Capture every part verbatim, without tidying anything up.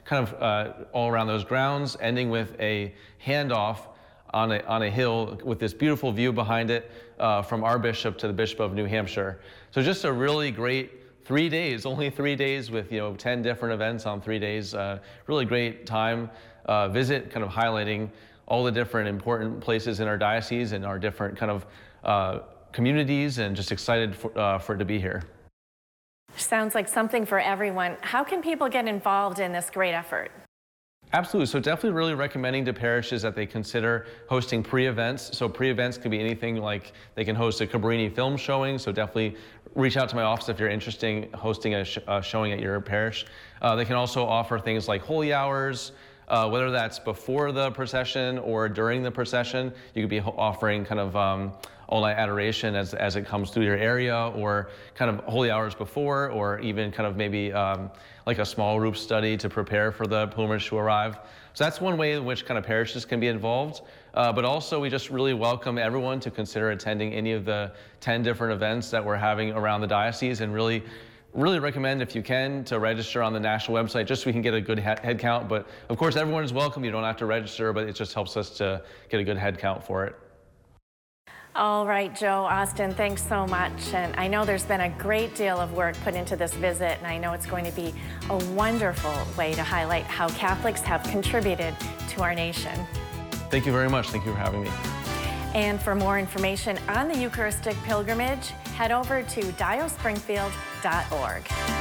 kind of uh, all around those grounds, ending with a handoff on a, on a hill with this beautiful view behind it uh, from our bishop to the Bishop of New Hampshire. So just a really great three days, only three days with, you know, ten different events on three days. Uh, really great time uh, visit, kind of highlighting all the different important places in our diocese and our different kind of uh, communities, and just excited for, uh, for it to be here. Sounds like something for everyone. How can people get involved in this great effort? Absolutely. So definitely really recommending to parishes that they consider hosting pre-events. So pre-events could be anything like they can host a Cabrini film showing. So definitely reach out to my office if you're interested in hosting a, sh a showing at your parish. Uh, they can also offer things like holy hours, uh, whether that's before the procession or during the procession. You could be offering kind of um, all-night adoration as, as it comes through your area, or kind of holy hours before, or even kind of maybe um, like a small group study to prepare for the pilgrimage to arrive. So that's one way in which kind of parishes can be involved. Uh, but also we just really welcome everyone to consider attending any of the ten different events that we're having around the diocese, and really really recommend, if you can, to register on the national website just so we can get a good head count. But of course, everyone is welcome. You don't have to register, but it just helps us to get a good head count for it. All right, Joe Austin, thanks so much. And I know there's been a great deal of work put into this visit, and I know it's going to be a wonderful way to highlight how Catholics have contributed to our nation. Thank you very much. Thank you for having me. And for more information on the Eucharistic pilgrimage, head over to dio springfield dot org.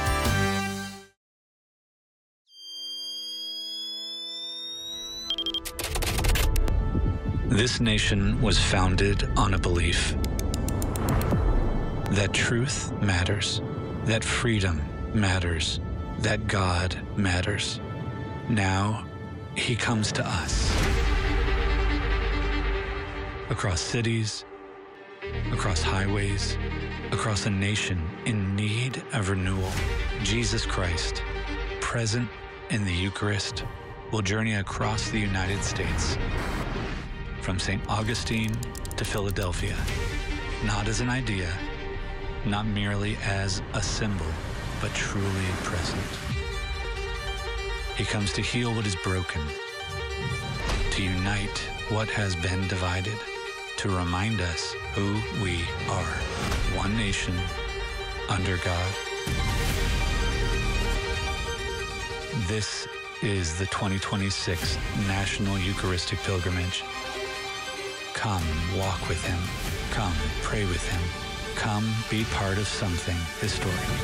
This nation was founded on a belief that truth matters, that freedom matters, that God matters. Now, He comes to us. Across cities, across highways, across a nation in need of renewal, Jesus Christ, present in the Eucharist, will journey across the United States, from Saint Augustine to Philadelphia, not as an idea, not merely as a symbol, but truly present. He comes to heal what is broken, to unite what has been divided, to remind us who we are, one nation, under God. This is the twenty twenty-six National Eucharistic Pilgrimage. Come walk with Him. Come pray with Him. Come be part of something historic.